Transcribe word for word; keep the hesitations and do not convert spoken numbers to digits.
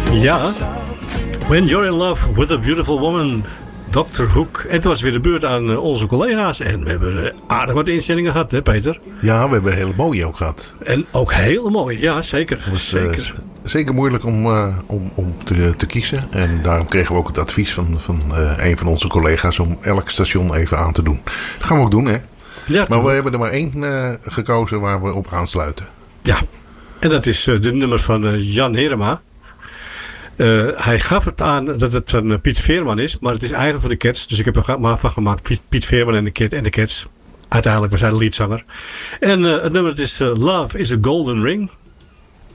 Ja, When You're in Love with a Beautiful Woman, dokter Hoek. En het was weer de beurt aan uh, onze collega's. En we hebben aardig wat inzendingen gehad, hè Peter? Ja, we hebben een hele mooie ook gehad. En ook heel mooi, ja zeker. Was, zeker. Uh, zeker moeilijk om, uh, om, om te, te kiezen. En daarom kregen we ook het advies van, van uh, een van onze collega's om elk station even aan te doen. Dat gaan we ook doen, hè? Ja, maar we ook. hebben er maar één uh, gekozen waar we op aansluiten. Ja, en dat is uh, de nummer van uh, Jan Herema. Uh, hij gaf het aan dat het van uh, Piet Veerman is, maar het is eigenlijk van de Cats. Dus ik heb er maar van gemaakt, Piet, Piet Veerman en de, Cat, en de Cats. Uiteindelijk was hij de leadzanger. En uh, het nummer is uh, Love is a Golden Ring.